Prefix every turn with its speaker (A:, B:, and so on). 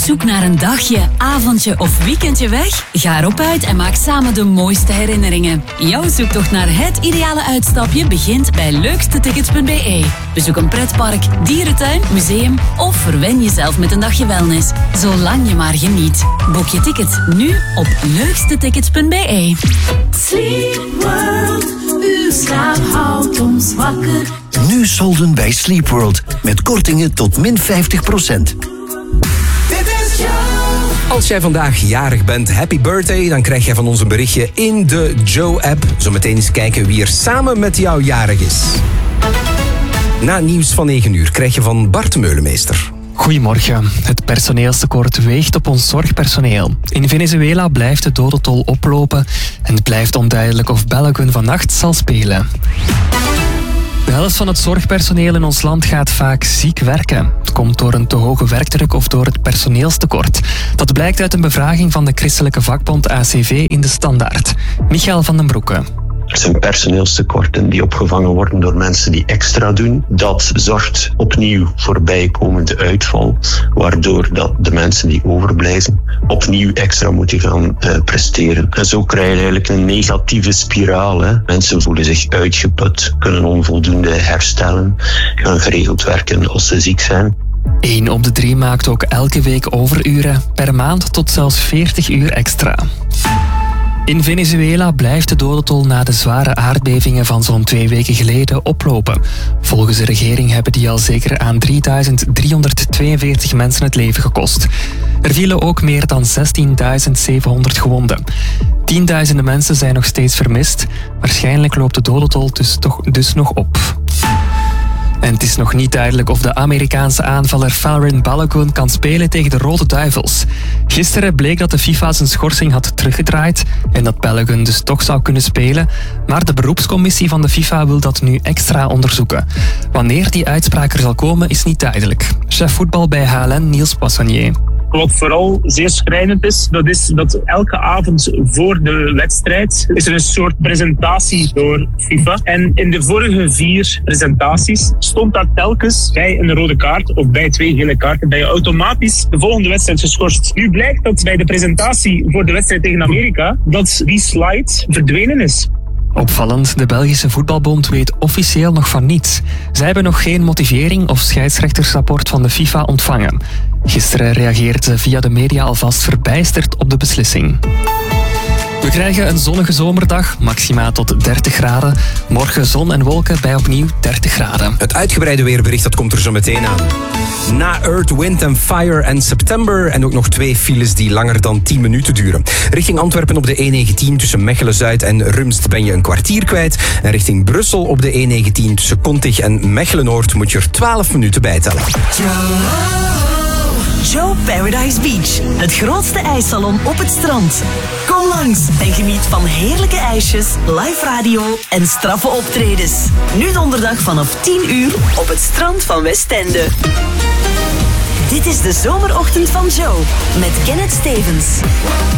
A: zoek naar een dagje, avondje of weekendje weg? Ga erop uit en maak samen de mooiste herinneringen. Jouw zoektocht naar het ideale uitstapje begint bij leukstetickets.be. Bezoek een pretpark, dierentuin, museum of verwen jezelf met een dagje wellness. Zolang je maar geniet. Boek je ticket nu op leukstetickets.be.
B: Sleep World, uw slaap houdt ons wakker.
C: Nu solden bij Sleep World met kortingen tot min 50%.
D: Als jij vandaag jarig bent, happy birthday, dan krijg jij van ons een berichtje in de Joe-app. Zometeen eens kijken wie er samen met jou jarig is. Na nieuws van 9 uur krijg je van Bart de Meulemeester.
E: Goedemorgen. Het personeelstekort weegt op ons zorgpersoneel. In Venezuela blijft de dodentol oplopen en het blijft onduidelijk of Balogun vannacht zal spelen. De helft van het zorgpersoneel in ons land gaat vaak ziek werken. Het komt door een te hoge werkdruk of door het personeelstekort. Dat blijkt uit een bevraging van de christelijke vakbond ACV in de Standaard. Michael van den Broeke.
F: Er zijn personeelstekorten die opgevangen worden door mensen die extra doen. Dat zorgt opnieuw voor bijkomende uitval, waardoor dat de mensen die overblijven opnieuw extra moeten gaan presteren. En zo krijg je eigenlijk een negatieve spiraal. Hè. Mensen voelen zich uitgeput, kunnen onvoldoende herstellen, gaan geregeld werken als ze ziek zijn.
E: 1 op de 3 maakt ook elke week overuren, per maand tot zelfs 40 uur extra. In Venezuela blijft de dodentol na de zware aardbevingen van zo'n 2 weken geleden oplopen. Volgens de regering hebben die al zeker aan 3.342 mensen het leven gekost. Er vielen ook meer dan 16.700 gewonden. Tienduizenden mensen zijn nog steeds vermist. Waarschijnlijk loopt de dodentol dus nog op. En het is nog niet duidelijk of de Amerikaanse aanvaller Valérien Balogun kan spelen tegen de Rode Duivels. Gisteren bleek dat de FIFA zijn schorsing had teruggedraaid en dat Balogun dus toch zou kunnen spelen, maar de beroepscommissie van de FIFA wil dat nu extra onderzoeken. Wanneer die uitspraak er zal komen is niet duidelijk. Chef voetbal bij HLN Niels Poissonnier.
G: Wat vooral zeer schrijnend is dat elke avond voor de wedstrijd is er een soort presentatie door FIFA. En in de vorige 4 presentaties stond daar telkens bij een rode kaart of bij 2 gele kaarten, ben je automatisch de volgende wedstrijd geschorst. Nu blijkt dat bij de presentatie voor de wedstrijd tegen Amerika, dat die slide verdwenen is.
E: Opvallend, de Belgische Voetbalbond weet officieel nog van niets. Zij hebben nog geen motivering of scheidsrechtersrapport van de FIFA ontvangen. Gisteren reageerden ze via de media alvast verbijsterd op de beslissing. We krijgen een zonnige zomerdag, maxima tot 30 graden. Morgen zon en wolken bij opnieuw 30 graden.
D: Het uitgebreide weerbericht dat komt er zo meteen aan. Na Earth, Wind Fire en September en ook nog 2 files die langer dan 10 minuten duren. Richting Antwerpen op de E19 tussen Mechelen-Zuid en Rumst ben je een kwartier kwijt. En richting Brussel op de E19 tussen Kontig en Mechelen-Noord moet je er 12 minuten bij tellen.
H: Joe Paradise Beach, het grootste ijssalon op het strand. Kom langs en geniet van heerlijke ijsjes, live radio en straffe optredens. Nu donderdag vanaf 10 uur op het strand van Westende. Dit is de zomerochtend van Joe met Kenneth Stevens.